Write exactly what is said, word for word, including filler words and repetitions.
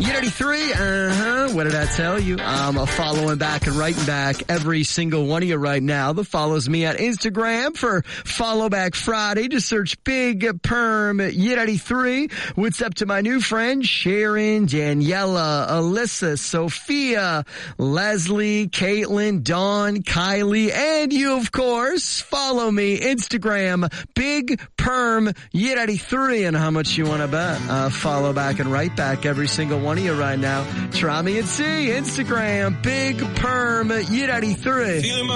Year eighty-three, uh-huh. What did I tell you? I'm uh, following back and writing back every single one of you right now that follows me on Instagram for Follow Back Friday. Just search Big Perm Year eighty-three. What's up to my new friends? Sharon, Daniela, Alyssa, Sophia, Leslie, Caitlin, Dawn, Kylie, and you, of course. Follow me, Instagram, Big Perm Year eighty-three. And how much you want to bet? Uh, follow back and write back every single one of you right now. Try me and see. Instagram, Big Perm Year eighty-three.